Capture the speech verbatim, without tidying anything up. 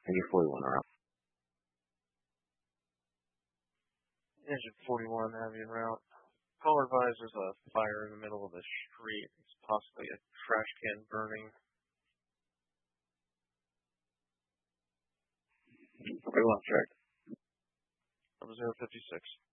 And you're forty-one around. Engine forty-one, heavy en route. Call advised there's a fire in the middle of the street. It's possibly a trash can burning. forty-one, check. Number zero fifty-six.